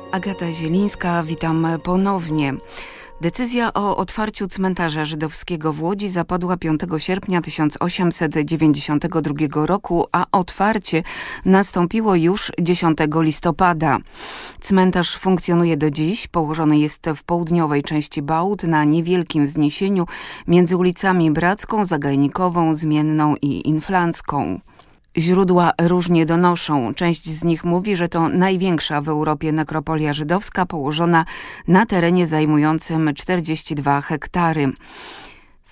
Agata Zielińska, witam ponownie. Decyzja o otwarciu cmentarza żydowskiego w Łodzi zapadła 5 sierpnia 1892 roku, a otwarcie nastąpiło już 10 listopada. Cmentarz funkcjonuje do dziś, położony jest w południowej części Bałt na niewielkim wzniesieniu między ulicami Bracką, Zagajnikową, Zmienną i Inflancką. Źródła różnie donoszą. Część z nich mówi, że to największa w Europie nekropolia żydowska położona na terenie zajmującym 42 hektary. W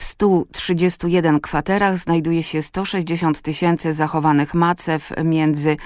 131 kwaterach znajduje się 160 000 zachowanych macew, między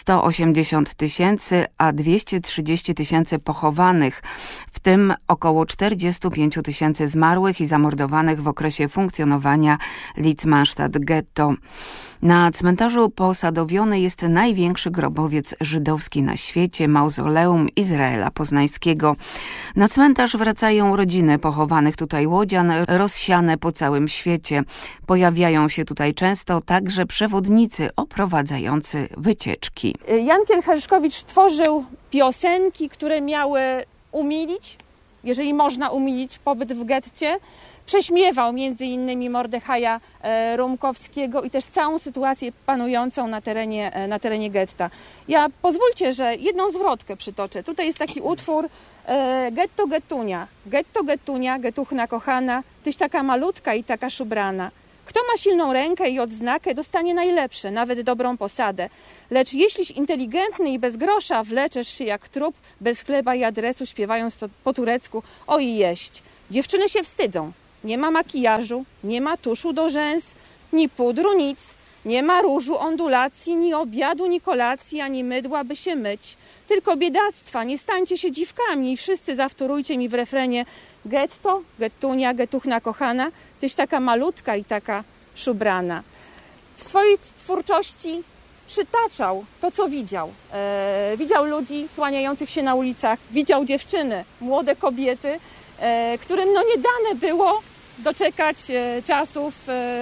180 000 a 230 000 pochowanych, w tym około 45 000 zmarłych i zamordowanych w okresie funkcjonowania Litzmannstadt Getto. Na cmentarzu posadowiony jest największy grobowiec żydowski na świecie, mauzoleum Izraela Poznańskiego. Na cmentarz wracają rodziny pochowanych tutaj łodzian, rozsiane po całym świecie. Pojawiają się tutaj często także przewodnicy oprowadzający wycieczki. Jankiel Herszkowicz tworzył piosenki, które miały umilić, jeżeli można umilić, pobyt w getcie. Prześmiewał między innymi Mordechaja Rumkowskiego i też całą sytuację panującą na terenie getta. Pozwólcie, że jedną zwrotkę przytoczę. Tutaj jest taki utwór Getto Gettunia. Getto Gettunia, Getuchna kochana, tyś taka malutka i taka szubrana. Kto ma silną rękę i odznakę, dostanie najlepsze, nawet dobrą posadę. Lecz jeśliś inteligentny i bez grosza, wleczesz się jak trup, bez chleba i adresu, śpiewając to po turecku, oj jeść. Dziewczyny się wstydzą. Nie ma makijażu, nie ma tuszu do rzęs, ni pudru, nic. Nie ma różu, ondulacji, ni obiadu, ni kolacji, ani mydła, by się myć. Tylko biedactwa, nie stańcie się dziwkami i wszyscy zawtórujcie mi w refrenie getto, gettunia, getuchna kochana, tyś taka malutka i taka szubrana. W swojej twórczości przytaczał to, co widział. Widział ludzi słaniających się na ulicach, widział dziewczyny, młode kobiety, którym nie dane było doczekać czasów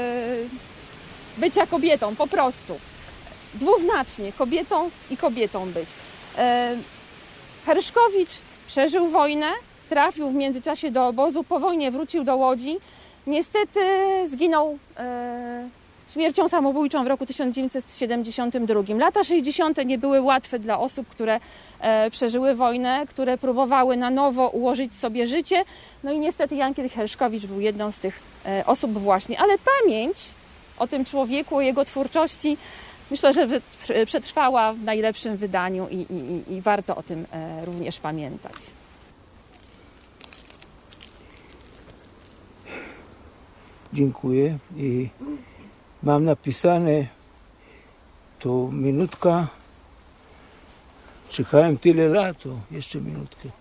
bycia kobietą, po prostu. Dwuznacznie, kobietą i kobietą być. Herszkowicz przeżył wojnę, trafił w międzyczasie do obozu, po wojnie wrócił do Łodzi. Niestety zginął śmiercią samobójczą w roku 1972. Lata 60. nie były łatwe dla osób, które przeżyły wojnę, które próbowały na nowo ułożyć sobie życie. No i niestety Jankiel Herszkowicz był jedną z tych osób właśnie. Ale pamięć o tym człowieku, o jego twórczości, myślę, że przetrwała w najlepszym wydaniu i warto o tym również pamiętać. Dziękuję i mam napisane to minutka. Czekałem tyle lat, to jeszcze minutkę.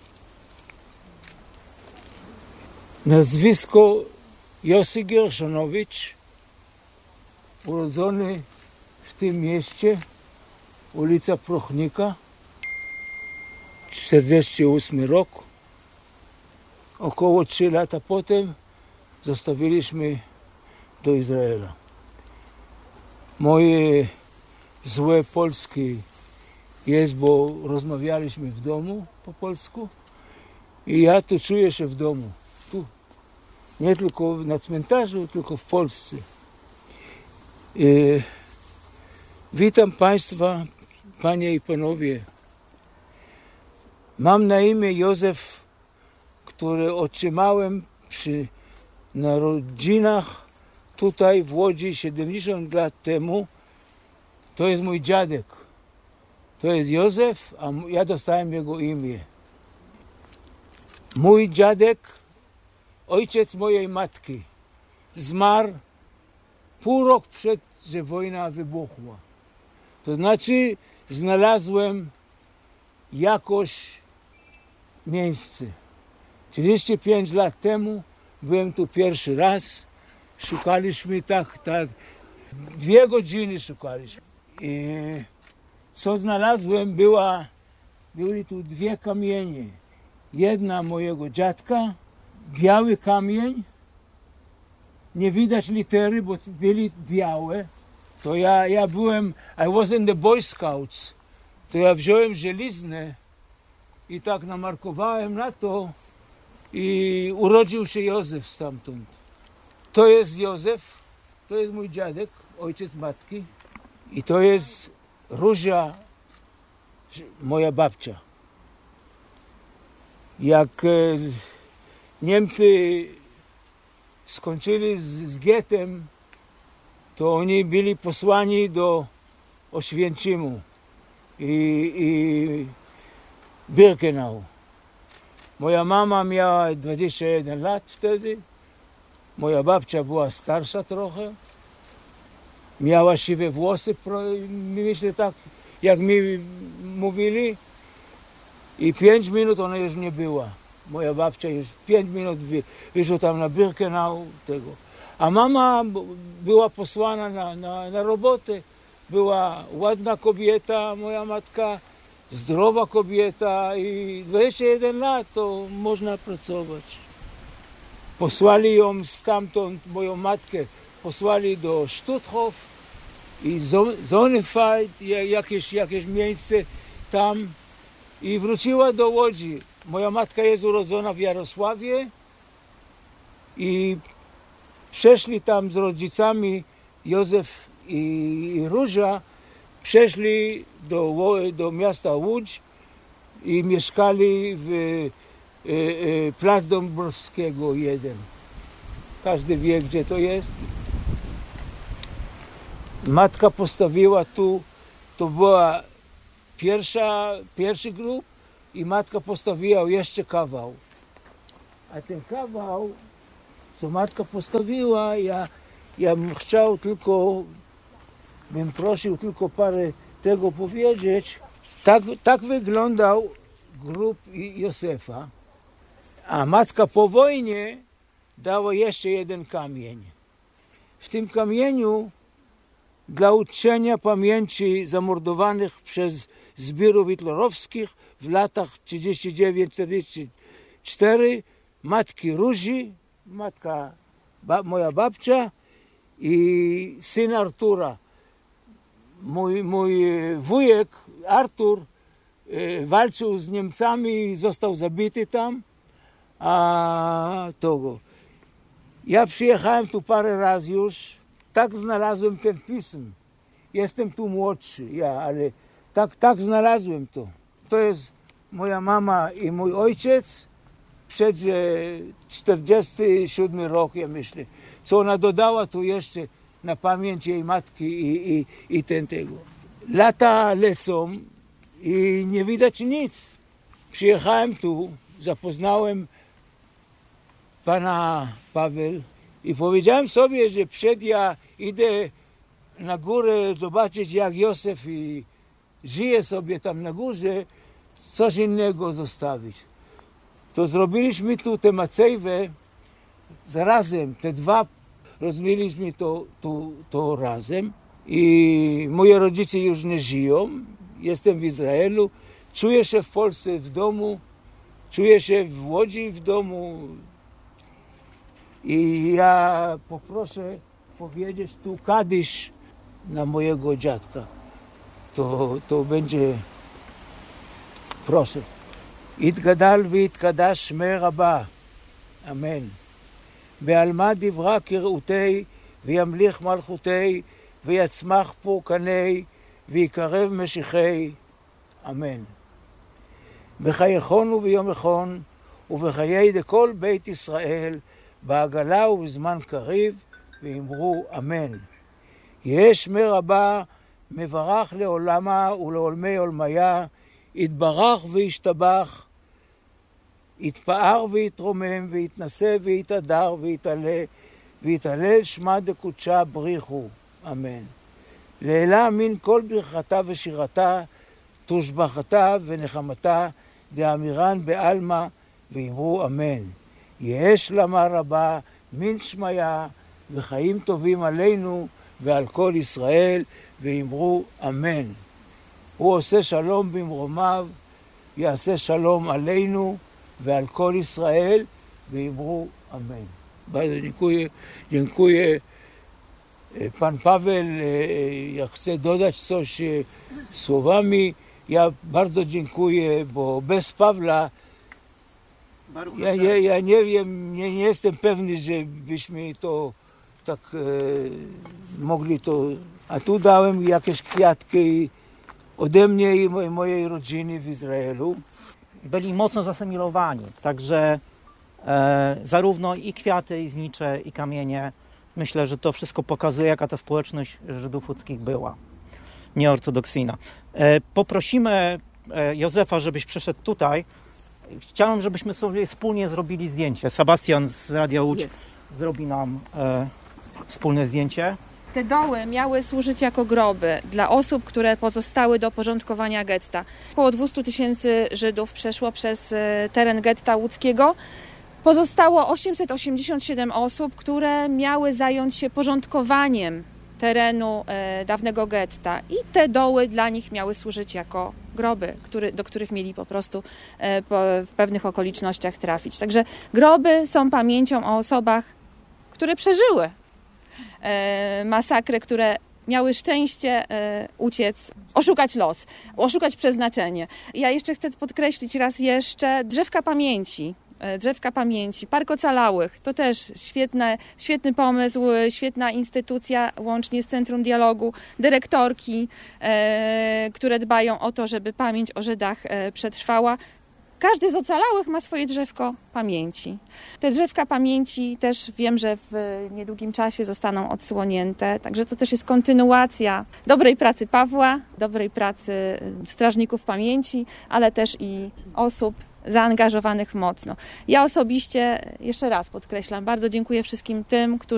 Nazwisko Josy Gerszonowicz, urodzony w tym mieście, ulica Prochnika, 48 rok. Około 3 lata potem zostawiliśmy do Izraela. Moje złe polskie jest, bo rozmawialiśmy w domu po polsku i ja tu czuję się w domu. Tu. Nie tylko na cmentarzu, tylko w Polsce. Witam Państwa, Panie i Panowie. Mam na imię Józef, który otrzymałem przy narodzinach tutaj w Łodzi 70 lat temu. To jest mój dziadek. To jest Józef, a ja dostałem jego imię. Mój dziadek, ojciec mojej matki, zmarł pół roku przed, że wojna wybuchła. To znaczy znalazłem jakoś miejsce. 35 lat temu byłem tu pierwszy raz. Szukaliśmy tak 2 godziny szukaliśmy. I co znalazłem, były tu 2 kamienie. Jedna mojego dziadka, biały kamień, nie widać litery, bo byli białe. To ja byłem, I was in the Boy Scouts, to ja wziąłem żeliznę i tak namarkowałem na to i urodził się Józef stamtąd. To jest Józef, to jest mój dziadek, ojciec matki i to jest Róża, moja babcia. Jak Niemcy skończyli z gettem, to oni byli posłani do Oświęcimu i Birkenau. Moja mama miała 21 lat wtedy. Moja babcia była starsza trochę. Miała siwe włosy, myślę tak, jak mi mówili. I 5 minut ona już nie była. Moja babcia już 5 minut wyszła tam na Birkenau tego. A mama była posłana na robotę. Była ładna kobieta, moja matka, zdrowa kobieta i 21 lat to można pracować. Posłali ją stamtąd, moją matkę, posłali do Stutthof i Sonnenfeld, jakieś miejsce tam i wróciła do Łodzi. Moja matka jest urodzona w Jarosławie i przeszli tam z rodzicami Józef i Róża, przeszli do miasta Łódź i mieszkali w Plac Dąbrowskiego 1. Każdy wie, gdzie to jest. Matka postawiła tu, to była pierwszy grób i matka postawiła jeszcze kawał. A ten kawał, co matka postawiła, ja bym chciał tylko, bym prosił tylko parę tego powiedzieć. Tak wyglądał grób Józefa, a matka po wojnie dała jeszcze jeden kamień. W tym kamieniu dla uczczenia pamięci zamordowanych przez zbiorów hitlerowskich w latach 39-44 matki Róży, moja babcia i syn Artura. Mój wujek Artur walczył z Niemcami i został zabity tam. Ja przyjechałem tu parę razy już, tak znalazłem ten pism. Jestem tu młodszy, ale tak znalazłem to. To jest moja mama i mój ojciec przed 47 rok, ja myślę. Co ona dodała tu jeszcze na pamięć jej matki i tego. Lata lecą i nie widać nic. Przyjechałem tu, zapoznałem pana Paweł i powiedziałem sobie, że ja idę na górę zobaczyć, jak Józef żyje sobie tam na górze, coś innego zostawić. To zrobiliśmy tu tę macejwę zarazem, te dwa rozbiliśmy to razem i moje rodzice już nie żyją. Jestem w Izraelu, czuję się w Polsce w domu, czuję się w Łodzi w domu i ja poproszę powiedzieć tu kadysz na mojego dziadka. To będzie, proszę. יתגדל ויתקדש שמי רבה, אמן. בעלמא דברה כרעותי, וימליך מלכותי, ויצמח פורקני, ויקרב משיחי, אמן. בחייכון וביומכון, ובחיי דכל בית ישראל, בעגלה ובזמן קריב, ואמרו אמן. יהא שמי רבה מברך לעולמה ולעולמי עולמיה, יתברך וישתבח, יתפאר ויתרומם, ויתנשא ויתהדר ויתעלה, ויתהלל שמה דקודשה בריחו, אמן. לעילה מן כל ברכתה ושירתה, תושבחתה ונחמתה, דאמירן בעלמא, ואמרו אמן. יהא שלמה רבה מן שמיה, וחיים טובים עלינו ועל כל ישראל, ואמרו אמן. הוא עושה שלום במרומיו, יעשה שלום עלינו ועל כל ישראל, ואמרו אמן. Bardzo dziękuję. Pan Paweł, ja chcę dodać coś słowami. Ja bardzo dziękuję, bo bez Pawła ja nie wiem, nie jestem pewny, że byśmy to tak mogli to... A tu dałem jakieś kwiatki ode mnie i mojej rodziny w Izraelu. Byli mocno zasymilowani, także zarówno i kwiaty, i znicze, i kamienie. Myślę, że to wszystko pokazuje, jaka ta społeczność Żydów łódzkich była, nieortodoksyjna. Poprosimy Józefa, żebyś przyszedł tutaj. Chciałem, żebyśmy sobie wspólnie zrobili zdjęcie. Sebastian z Radia Łódź zrobi nam wspólne zdjęcie. Te doły miały służyć jako groby dla osób, które pozostały do porządkowania getta. Około 200 000 Żydów przeszło przez teren getta łódzkiego. Pozostało 887 osób, które miały zająć się porządkowaniem terenu dawnego getta i te doły dla nich miały służyć jako groby, do których mieli po prostu w pewnych okolicznościach trafić. Także groby są pamięcią o osobach, które przeżyły masakry, które miały szczęście uciec, oszukać los, oszukać przeznaczenie. Ja jeszcze chcę podkreślić raz jeszcze drzewka pamięci. Park Ocalałych, to też świetny pomysł, świetna instytucja, łącznie z Centrum Dialogu, dyrektorki, które dbają o to, żeby pamięć o Żydach przetrwała. Każdy z ocalałych ma swoje drzewko pamięci. Te drzewka pamięci też wiem, że w niedługim czasie zostaną odsłonięte, także to też jest kontynuacja dobrej pracy Pawła, dobrej pracy strażników pamięci, ale też i osób zaangażowanych mocno. Ja osobiście, jeszcze raz podkreślam, bardzo dziękuję wszystkim tym, którzy